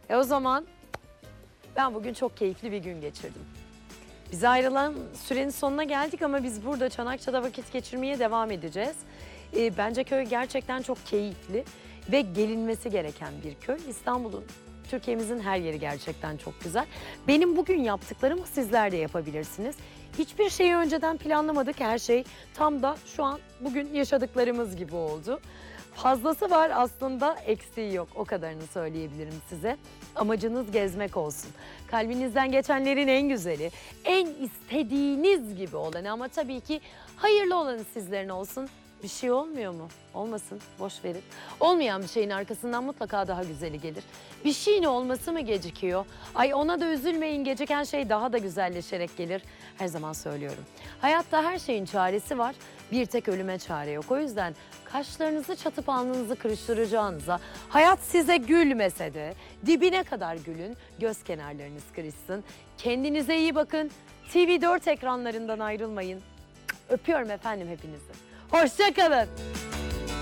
O zaman ben bugün çok keyifli bir gün geçirdim. Biz ayrılan sürenin sonuna geldik ama biz burada Çanakçı'da vakit geçirmeye devam edeceğiz. Bence köy gerçekten çok keyifli ve gelinmesi gereken bir köy. İstanbul'un, Türkiye'mizin her yeri gerçekten çok güzel. Benim bugün yaptıklarımı sizler de yapabilirsiniz. Hiçbir şeyi önceden planlamadık. Her şey tam da şu an bugün yaşadıklarımız gibi oldu. Fazlası var aslında, eksiği yok. O kadarını söyleyebilirim size. Amacınız gezmek olsun. Kalbinizden geçenlerin en güzeli, en istediğiniz gibi olanı ama tabii ki hayırlı olanı sizlerin olsun. Bir şey olmuyor mu? Olmasın, boş verin. Olmayan bir şeyin arkasından mutlaka daha güzeli gelir. Bir şeyin olması mı gecikiyor? Ay ona da üzülmeyin, geciken şey daha da güzelleşerek gelir. Her zaman söylüyorum. Hayatta her şeyin çaresi var. Bir tek ölüme çare yok. O yüzden kaşlarınızı çatıp alnınızı kırıştıracağınıza, hayat size gülmese de dibine kadar gülün, göz kenarlarınız kırışsın. Kendinize iyi bakın. TV4 ekranlarından ayrılmayın. Öpüyorum efendim hepinizi. Hoşça kalın.